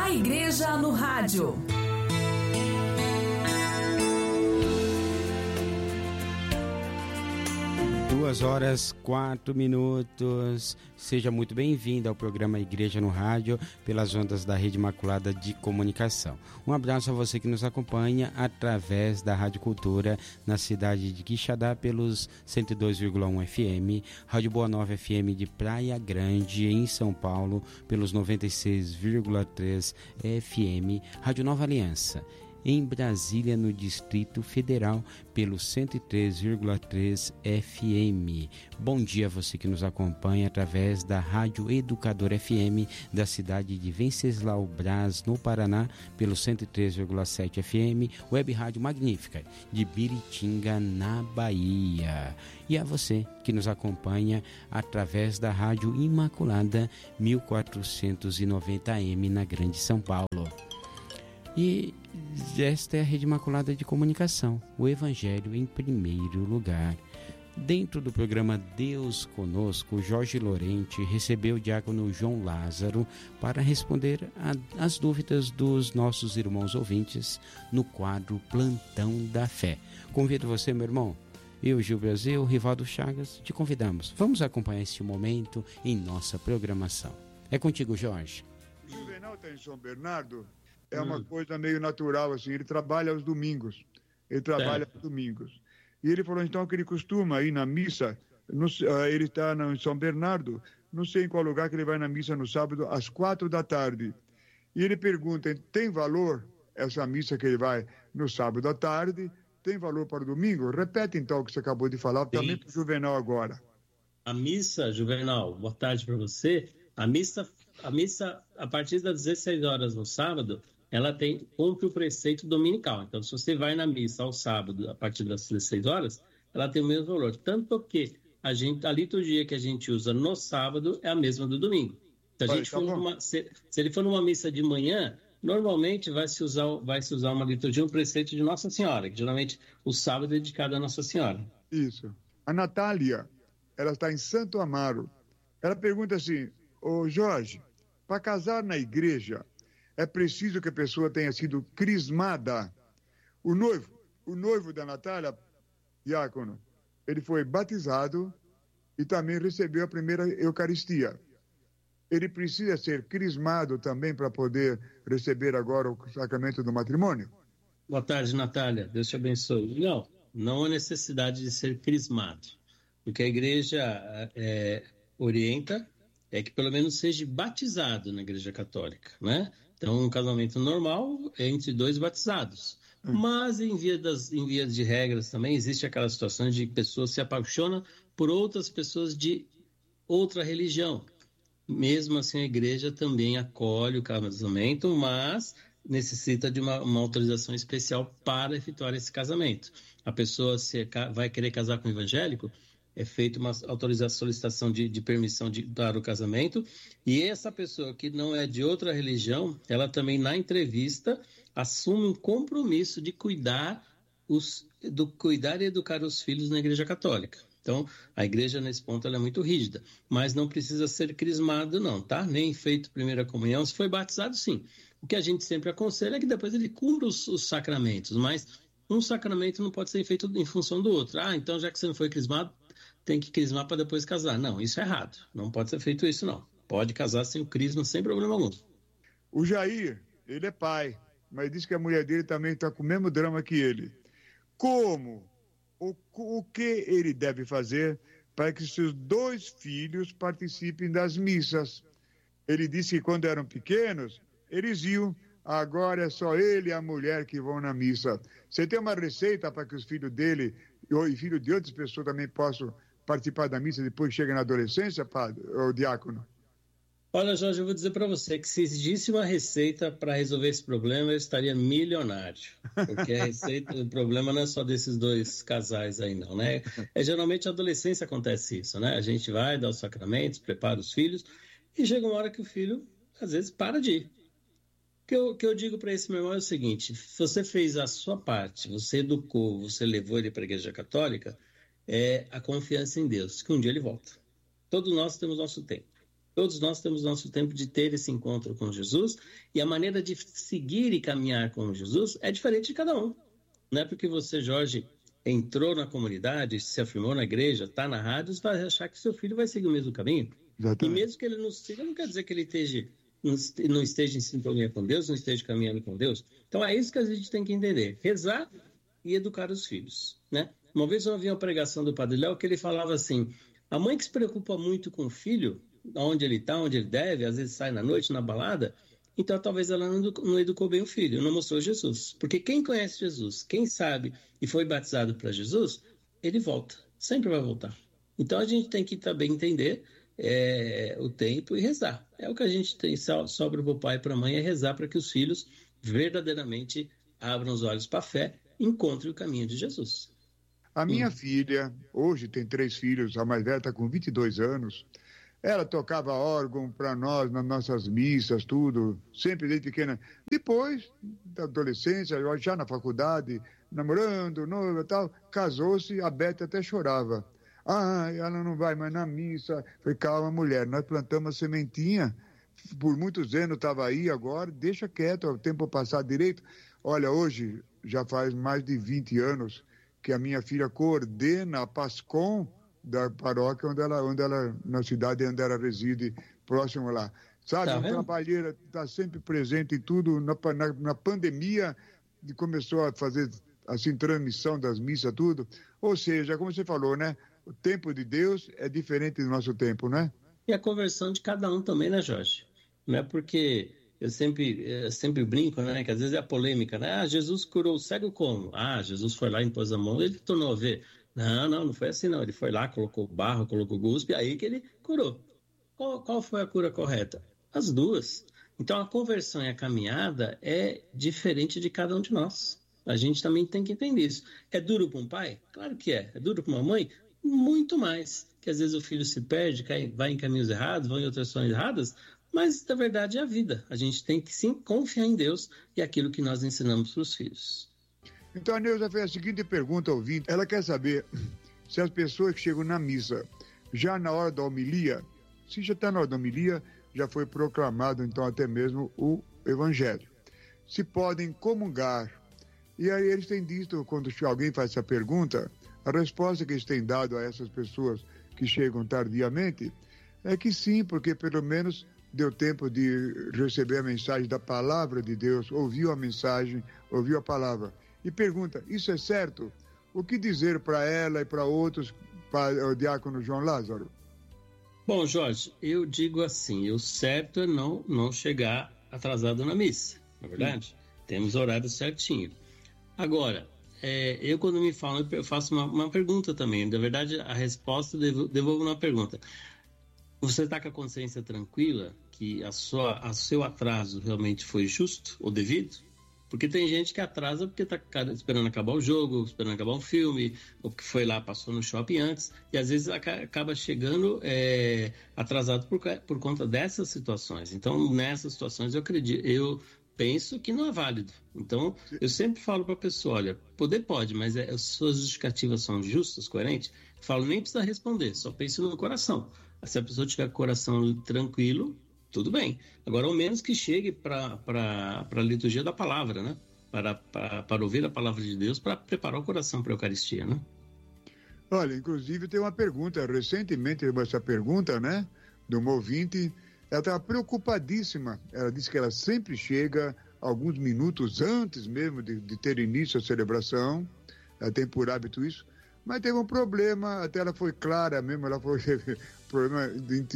A Igreja no Rádio. Duas horas, 4 minutos. Seja muito bem-vindo ao programa Igreja no Rádio, pelas ondas da Rede Imaculada de Comunicação. Um abraço a você que nos acompanha através da Rádio Cultura, na cidade de Quixadá, pelos 102,1 FM, Rádio Boa Nova FM de Praia Grande, em São Paulo, pelos 96,3 FM, Rádio Nova Aliança, em Brasília, no Distrito Federal, pelo 103,3 FM. Bom dia a você que nos acompanha através da Rádio Educador FM da cidade de Venceslau Braz, no Paraná, pelo 103,7 FM, Web Rádio Magnífica de Biritinga, na Bahia. E a você que nos acompanha através da Rádio Imaculada 1490M na Grande São Paulo. E esta é a Rede Imaculada de Comunicação, o Evangelho em primeiro lugar. Dentro do programa Deus Conosco, Jorge Lorente recebeu o diácono João Lázaro para responder às dúvidas dos nossos irmãos ouvintes no quadro Plantão da Fé. Convido você, meu irmão, eu, Gil Brasil, Rivaldo Chagas, te convidamos. Vamos acompanhar este momento em nossa programação. É contigo, Jorge. O Juvenal está em São Bernardo. É uma coisa meio natural, assim, ele trabalha aos domingos. E ele falou, então, que ele costuma ir na missa, ele está em São Bernardo, não sei em qual lugar que ele vai na missa no sábado, às 4h. E ele pergunta, tem valor essa missa que ele vai no sábado à tarde? Tem valor para o domingo? Repete, então, o que você acabou de falar, também para o Juvenal agora. A missa, Juvenal, boa tarde para você. A missa, a partir das 16 horas no sábado, ela cumpre o preceito dominical. Então, se você vai na missa ao sábado, a partir das 16 horas, ela tem o mesmo valor. Tanto que a liturgia que a gente usa no sábado é a mesma do domingo. Se ele for numa missa de manhã, normalmente vai se usar uma liturgia, um preceito de Nossa Senhora, que geralmente o sábado é dedicado a Nossa Senhora. Isso. A Natália, ela está em Santo Amaro. Ela pergunta assim, ô Jorge, para casar na igreja, é preciso que a pessoa tenha sido crismada. O noivo da Natália, diácono, ele foi batizado e também recebeu a primeira Eucaristia. Ele precisa ser crismado também para poder receber agora o sacramento do matrimônio? Boa tarde, Natália. Deus te abençoe. Não há necessidade de ser crismado. O que a igreja orienta é que pelo menos seja batizado na igreja católica, né? Então, um casamento normal é entre dois batizados. Mas, em via de regras também, existe aquela situação de pessoas se apaixonam por outras pessoas de outra religião. Mesmo assim, a igreja também acolhe o casamento, mas necessita de uma autorização especial para efetuar esse casamento. A pessoa vai querer casar com um evangélico, é feita uma solicitação de permissão para o casamento, e essa pessoa que não é de outra religião, ela também na entrevista assume um compromisso de cuidar e educar os filhos na igreja católica. Então, a igreja nesse ponto ela é muito rígida, mas não precisa ser crismado não, tá? Nem feito primeira comunhão, se foi batizado sim. O que a gente sempre aconselha é que depois ele cumpra os sacramentos, mas um sacramento não pode ser feito em função do outro. Então já que você não foi crismado, tem que crismar para depois casar. Não, isso é errado. Não pode ser feito isso, não. Pode casar sem o crisma, sem problema algum. O Jair, ele é pai, mas diz que a mulher dele também está com o mesmo drama que ele. Como? O que ele deve fazer para que seus 2 filhos participem das missas? Ele disse que quando eram pequenos, eles iam. Agora é só ele e a mulher que vão na missa. Você tem uma receita para que os filhos dele e filhos de outras pessoas também possam participar da missa depois que chega na adolescência, padre, ou diácono? Olha, Jorge, eu vou dizer para você que se existisse uma receita para resolver esse problema, eu estaria milionário. Porque a receita, o problema não é só desses 2 casais aí, não, né? Geralmente na adolescência acontece isso, né? A gente vai dar os sacramentos, prepara os filhos, e chega uma hora que o filho, às vezes, para de ir. O que eu digo para esse meu irmão é o seguinte: você fez a sua parte, você educou, você levou ele para a igreja católica, a confiança em Deus, que um dia ele volta. Todos nós temos nosso tempo. Todos nós temos nosso tempo de ter esse encontro com Jesus, e a maneira de seguir e caminhar com Jesus é diferente de cada um. Não é porque você, Jorge, entrou na comunidade, se afirmou na igreja, está na rádio, você vai achar que seu filho vai seguir o mesmo caminho. Exatamente. E mesmo que ele não siga, não quer dizer que ele não esteja em sintonia com Deus, não esteja caminhando com Deus. Então é isso que a gente tem que entender: rezar e educar os filhos, né? Uma vez eu ouvi uma pregação do Padre Léo que ele falava assim: a mãe que se preocupa muito com o filho, onde ele está, onde ele deve, às vezes sai na noite, na balada, então talvez ela não educou bem o filho, não mostrou Jesus. Porque quem conhece Jesus, quem sabe e foi batizado para Jesus, ele volta, sempre vai voltar. Então a gente tem que também entender o tempo e rezar. É o que a gente tem, sobra para o pai e para a mãe, é rezar para que os filhos verdadeiramente abram os olhos para a fé e encontrem o caminho de Jesus. A minha filha, hoje tem 3 filhos, a mais velha está com 22 anos, ela tocava órgão para nós, nas nossas missas, tudo, sempre desde pequena. Depois da adolescência, já na faculdade, namorando, noiva e tal, casou-se, a Bete até chorava. Ah, ela não vai mais na missa. Falei, calma, mulher, nós plantamos a sementinha, por muitos anos estava aí, agora deixa quieto, o tempo passar direito. Olha, hoje já faz mais de 20 anos que a minha filha coordena a PASCOM da paróquia onde ela, na cidade onde ela reside, próximo lá. Sabe, uma trabalheira, está sempre presente em tudo. Na pandemia, começou a fazer assim, transmissão das missas, tudo. Ou seja, como você falou, né? O tempo de Deus é diferente do nosso tempo, né? E a conversão de cada um também, né, Jorge? Não é porque eu sempre brinco, né? Que às vezes é a polêmica, né? Ah, Jesus curou o cego como? Ah, Jesus foi lá, impôs a mão, ele tornou a ver. Não foi assim não. Ele foi lá, colocou barro, colocou guspe, aí que ele curou. Qual foi a cura correta? As duas. Então a conversão e a caminhada é diferente de cada um de nós. A gente também tem que entender isso. É duro para um pai? Claro que é. É duro para uma mãe? Muito mais. Que às vezes o filho se perde, vai em caminhos errados, vai em outras ações erradas, mas na verdade é a vida. A gente tem que sim confiar em Deus e aquilo que nós ensinamos para os filhos. Então a Neuza fez a seguinte pergunta ao ouvinte. Ela quer saber se as pessoas que chegam na missa, já na hora da homilia, se já está na hora da homilia, já foi proclamado então até mesmo o Evangelho, se podem comungar. E aí eles têm dito, quando alguém faz essa pergunta, a resposta que eles têm dado a essas pessoas que chegam tardiamente é que sim, porque pelo menos deu tempo de receber a mensagem da palavra de Deus, ouviu a mensagem, ouviu a palavra. E pergunta, isso é certo? O que dizer para ela e para outros, para o diácono João Lázaro? Bom, Jorge, eu digo assim, o certo é não chegar atrasado na missa, não é verdade? Temos horário certinho. Agora, eu quando me falam, eu faço uma pergunta também. Na verdade, a resposta devolvo uma pergunta. Você está com a consciência tranquila que o seu atraso realmente foi justo ou devido? Porque tem gente que atrasa porque está esperando acabar o jogo, esperando acabar um filme, ou porque foi lá, passou no shopping antes, e às vezes acaba chegando atrasado por conta dessas situações. Então, nessas situações, eu penso que não é válido. Então, eu sempre falo para a pessoa, olha, poder pode, mas as suas justificativas são justas, coerentes? Falo, nem precisa responder, só pense no coração. Se a pessoa tiver com o coração tranquilo, tudo bem. Agora, ao menos que chegue para a liturgia da palavra, né? Para ouvir a palavra de Deus, para preparar o coração para a Eucaristia, né? Olha, inclusive tem uma pergunta, recentemente essa pergunta, né? De uma ouvinte, ela estava preocupadíssima. Ela disse que ela sempre chega alguns minutos antes mesmo de ter início a celebração, ela tem por hábito isso, mas teve um problema, até ela foi clara mesmo, ela foi problema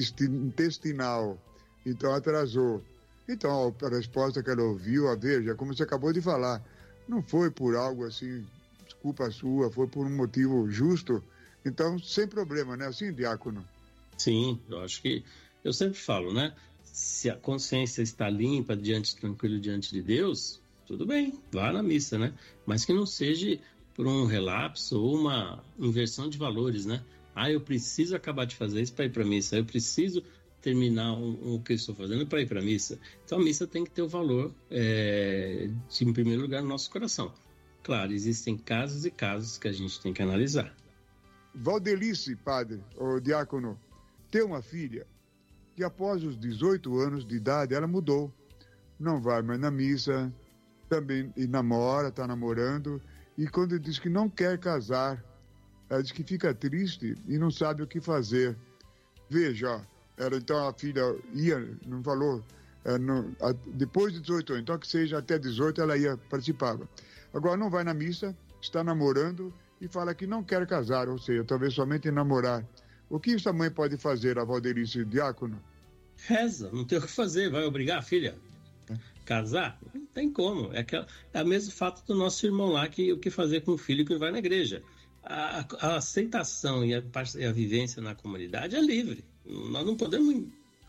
intestinal. Então atrasou. Então a resposta que ela ouviu, veja, como você acabou de falar, não foi por algo assim, desculpa sua, foi por um motivo justo. Então, sem problema, né? Assim, diácono? Sim, eu acho que, eu sempre falo, né? Se a consciência está limpa, tranquilo diante de Deus, tudo bem, vá na missa, né? Mas que não seja por um relapso ou uma inversão de valores, né? Ah, eu preciso acabar de fazer isso para ir para a missa, eu preciso terminar o que eu estou fazendo para ir para a missa. Então, a missa tem que ter o valor, em primeiro lugar, no nosso coração. Claro, existem casos e casos que a gente tem que analisar. Valdelice, padre, ou diácono, tem uma filha que após os 18 anos de idade ela mudou. Não vai mais na missa, também e namora, está namorando, e quando diz que não quer casar, ela diz que fica triste e não sabe o que fazer. Veja, então a filha ia, não falou, depois de 18 anos, então que seja até 18 ela participava. Agora não vai na missa, está namorando e fala que não quer casar, ou seja, talvez somente namorar. O que essa mãe pode fazer, a Valderice, diácono? Reza, não tem o que fazer, vai obrigar a filha a casar? Não tem como. É o mesmo fato do nosso irmão lá, que o que fazer com o filho que vai na igreja. A aceitação e a vivência na comunidade é livre. Nós não podemos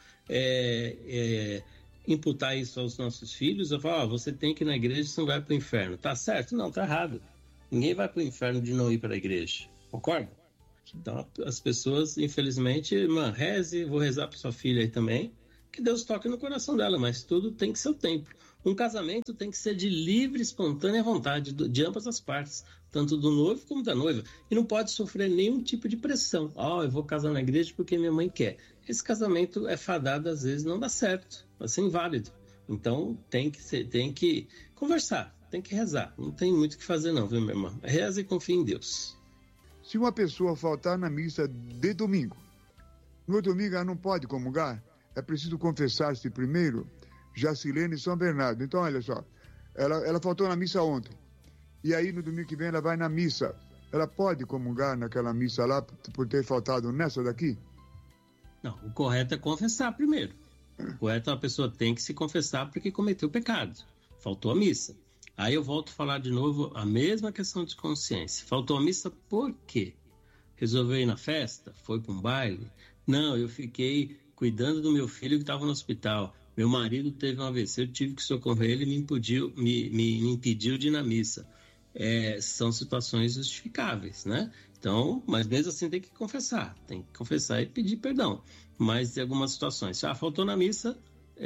imputar isso aos nossos filhos. Eu falo, você tem que ir na igreja, você não vai para o inferno. Tá certo? Não, tá errado. Ninguém vai para o inferno de não ir para a igreja. Concorda? Então, as pessoas, infelizmente, reze, vou rezar para sua filha aí também, que Deus toque no coração dela, mas tudo tem que ser o tempo. Um casamento tem que ser de livre, espontânea vontade de ambas as partes, tanto do noivo como da noiva, e não pode sofrer nenhum tipo de pressão. Eu vou casar na igreja porque minha mãe quer. Esse casamento é fadado, às vezes não dá certo, vai ser inválido. Então, tem que conversar, tem que rezar. Não tem muito o que fazer não, viu, minha irmã? Reza e confia em Deus. Se uma pessoa faltar na missa de domingo, no domingo ela não pode comungar, é preciso confessar-se primeiro. Jacilene e São Bernardo. Então, olha só, ela faltou na missa ontem, e aí no domingo que vem ela vai na missa. Ela pode comungar naquela missa lá por ter faltado nessa daqui? Não, o correto é confessar primeiro. O correto é a pessoa tem que se confessar porque cometeu pecado. Faltou a missa. Aí eu volto a falar de novo a mesma questão de consciência. Faltou a missa por quê? Resolveu ir na festa? Foi para um baile? Não, eu fiquei cuidando do meu filho que estava no hospital. Meu marido teve um AVC, eu tive que socorrer ele e me impediu de ir na missa. São situações justificáveis, né? Então, mas mesmo assim tem que confessar e pedir perdão. Mas em algumas situações, faltou na missa,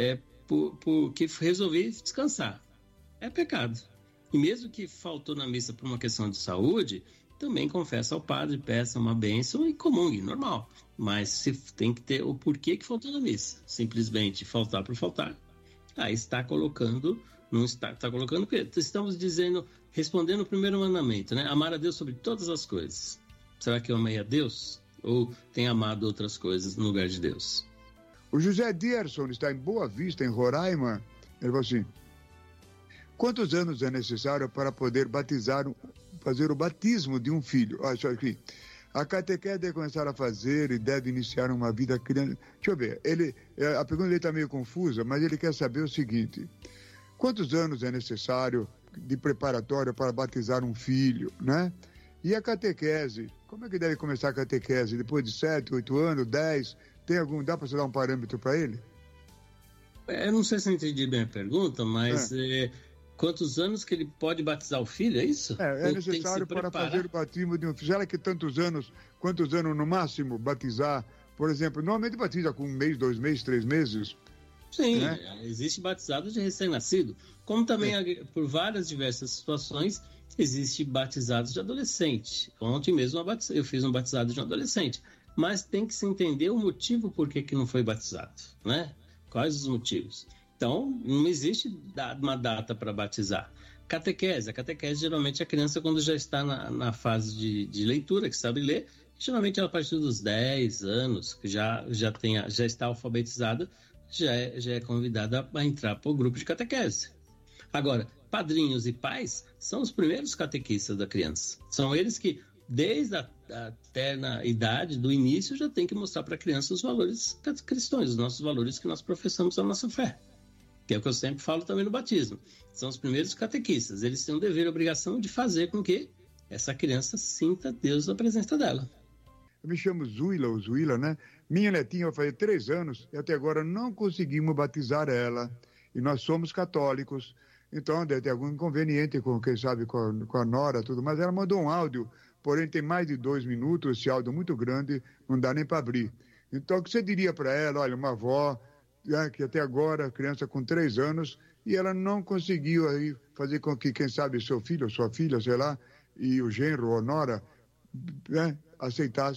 porque resolvi descansar. É pecado. E mesmo que faltou na missa por uma questão de saúde, também confessa ao padre, peça uma bênção e comungue, normal. Mas se tem que ter o porquê que faltou na missa. Simplesmente faltar por faltar. Aí está colocando, não está colocando, porque estamos dizendo, respondendo o primeiro mandamento, né? Amar a Deus sobre todas as coisas. Será que eu amei a Deus? Ou tem amado outras coisas no lugar de Deus? O José Dierson está em Boa Vista, em Roraima. Ele falou assim: quantos anos é necessário para poder fazer o batismo de um filho? Olha só aqui. A catequese deve começar a fazer e deve iniciar uma vida criança. Deixa eu ver. A pergunta dele está meio confusa, mas ele quer saber o seguinte: quantos anos é necessário de preparatório para batizar um filho, né? E a catequese? Como é que deve começar a catequese? Depois de 7, 8 anos, 10? Dá para você dar um parâmetro para ele? Eu não sei se eu entendi bem a pergunta, mas quantos anos que ele pode batizar o filho, é isso? É necessário para fazer o batismo de um filho. Será que quantos anos no máximo batizar? Por exemplo, normalmente batiza com 1 mês, 2 meses, 3 meses. Sim, existe batizado de recém-nascido. Como também, por várias diversas situações, existe batizados de adolescente. Ontem mesmo eu fiz um batizado de um adolescente. Mas tem que se entender o motivo por que não foi batizado, né? Quais os motivos? Então, não existe uma data para batizar. Catequese. A catequese, geralmente, a criança, quando já está na fase de leitura, que sabe ler, geralmente, a partir dos 10 anos, que já está alfabetizada, já é convidada a entrar para o grupo de catequese. Agora, padrinhos e pais são os primeiros catequistas da criança. São eles que, desde a terna idade, do início, já tem que mostrar para a criança os valores cristãos, os nossos valores que nós professamos na nossa fé. Que é o que eu sempre falo também no batismo. São os primeiros catequistas. Eles têm o dever e a obrigação de fazer com que essa criança sinta Deus na presença dela. Eu me chamo Zuila, né? Minha netinha vai fazer 3 anos e até agora não conseguimos batizar ela. E nós somos católicos. Então, deve ter algum inconveniente com, quem sabe, com a nora, tudo. Mas ela mandou um áudio, porém tem mais de 2 minutos, esse áudio é muito grande, não dá nem para abrir. Então, o que você diria para ela? Olha, uma avó, que até agora, a criança com 3 anos, e ela não conseguiu aí fazer com que, quem sabe, seu filho ou sua filha, sei lá, e o genro ou a nora, aceitasse